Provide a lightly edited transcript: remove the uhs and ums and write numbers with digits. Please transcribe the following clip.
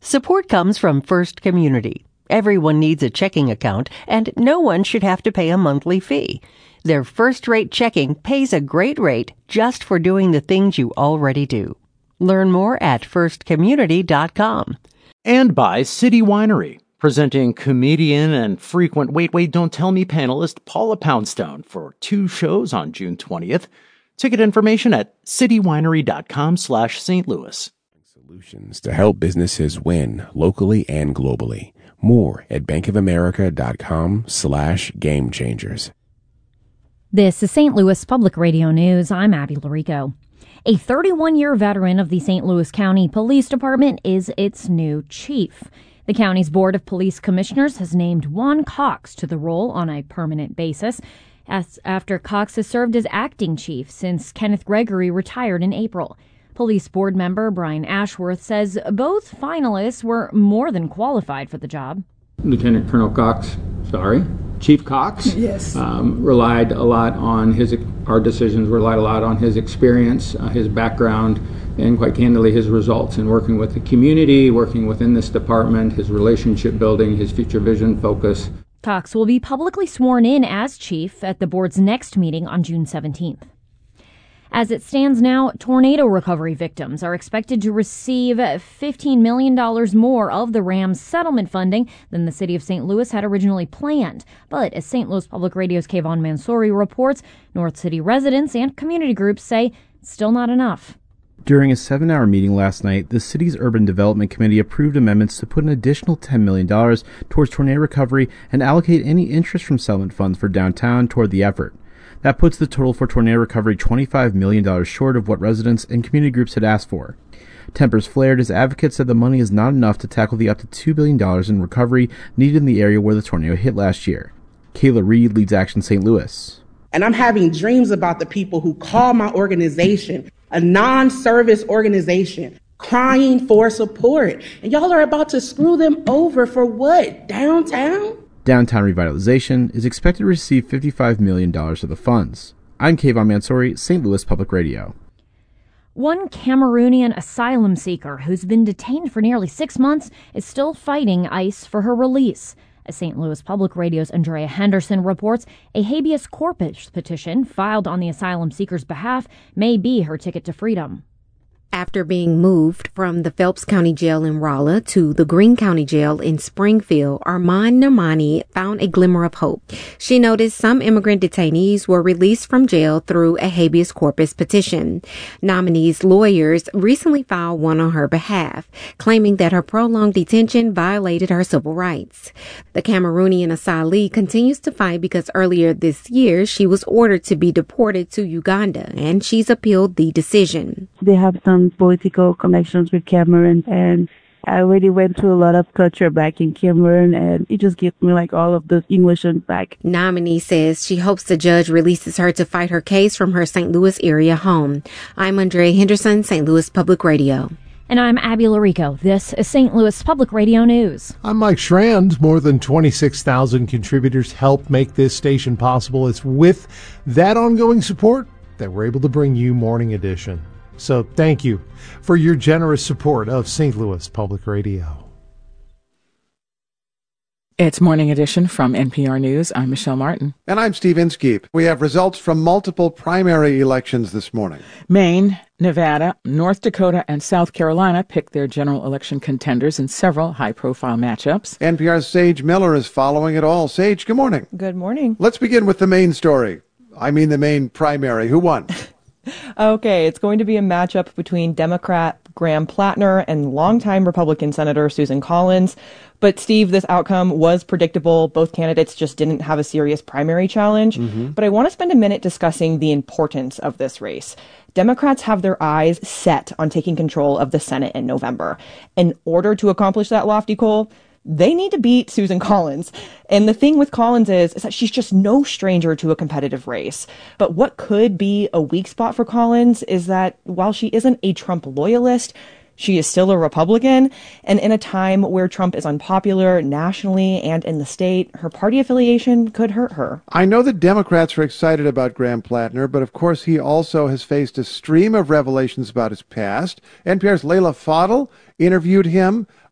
Support comes from First Community. Everyone needs a checking account, and no one should have to pay a monthly fee. Their first-rate checking pays a great rate just for doing the things you already do. Learn more at firstcommunity.com. And by City Winery, presenting comedian and frequent Wait, Don't Tell Me panelist Paula Poundstone for 2 shows on June 20th. Ticket information at citywinery.com/St. Louis. Solutions to help businesses win locally and globally. More at bankofamerica.com/game changers. This is St. Louis Public Radio News. I'm Abby Larico. A 31-year veteran of the St. Louis County Police Department is its new chief. The county's Board of Police Commissioners has named Juan Cox to the role on a permanent basis, after Cox has served as acting chief since Kenneth Gregory retired in April. Police board member Brian Ashworth says both finalists were more than qualified for the job. Lieutenant Colonel Cox, Chief Cox, yes, relied a lot on our decisions relied a lot on his experience, his background, and quite candidly his results in working with the community, working within this department, his relationship building, his future vision focus. Cox will be publicly sworn in as chief at the board's next meeting on June 17th. As it stands now, tornado recovery victims are expected to receive $15 million more of the RAM's settlement funding than the city of St. Louis had originally planned. But as St. Louis Public Radio's Kayvon Mansouri reports, North City residents and community groups say it's still not enough. During a 7-hour meeting last night, the city's Urban Development Committee approved amendments to put an additional $10 million towards tornado recovery and allocate any interest from settlement funds for downtown toward the effort. That puts the total for tornado recovery $25 million short of what residents and community groups had asked for. Tempers flared as advocates said the money is not enough to tackle the up to $2 billion in recovery needed in the area where the tornado hit last year. Kayla Reed leads Action St. Louis. And I'm having dreams about the people who call my organization a non-service organization, crying for support. And y'all are about to screw them over for what? Downtown? Downtown Revitalization is expected to receive $55 million of the funds. I'm Kayvon Mansouri, St. Louis Public Radio. One Cameroonian asylum seeker who's been detained for nearly 6 months is still fighting ICE for her release. As St. Louis Public Radio's Andrea Henderson reports, a habeas corpus petition filed on the asylum seeker's behalf may be her ticket to freedom. After being moved from the Phelps County Jail in Rolla to the Greene County Jail in Springfield, Armand Namani found a glimmer of hope. She noticed some immigrant detainees were released from jail through a habeas corpus petition. Namani's lawyers recently filed one on her behalf, claiming that her prolonged detention violated her civil rights. The Cameroonian asylee continues to fight because earlier this year she was ordered to be deported to Uganda, and she's appealed the decision. They have some political connections with Cameroon, and I already went to a lot of culture back in Cameroon, and it just gives me like all of the English back. Namani says she hopes the judge releases her to fight her case from her St. Louis area home. I'm Andrea Henderson, St. Louis Public Radio. And I'm Abby Larico. This is St. Louis Public Radio News. I'm Mike Schrand. More than 26,000 contributors help make this station possible. It's with that ongoing support that we're able to bring you Morning Edition. So thank you for your generous support of St. Louis Public Radio. It's Morning Edition from NPR News. I'm Michelle Martin. And I'm Steve Inskeep. We have results from multiple primary elections this morning. Maine, Nevada, North Dakota, and South Carolina picked their general election contenders in several high-profile matchups. NPR's Sage Miller is following it all. Sage, good morning. Good morning. Let's begin with the Maine story. I mean the Maine primary. Who won? Okay, it's going to be a matchup between Democrat Graham Plattner and longtime Republican Senator Susan Collins. But, Steve, this outcome was predictable. Both candidates just didn't have a serious primary challenge. But I want to spend a minute discussing the importance of this race. Democrats have their eyes set on taking control of the Senate in November. In order to accomplish that lofty goal, they need to beat Susan Collins. And the thing with Collins is that she's just no stranger to a competitive race. But what could be a weak spot for Collins is that while she isn't a Trump loyalist, she is still a Republican. And in a time where Trump is unpopular nationally and in the state, her party affiliation could hurt her. I know that Democrats are excited about Graham Plattner, but of course he also has faced a stream of revelations about his past. NPR's Leila Fadel interviewed him